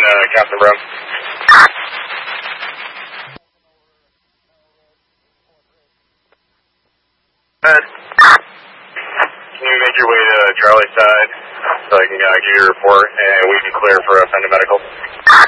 Captain Brown. Can you make your way to Charlie side so I can give you a report and we can clear for a medical?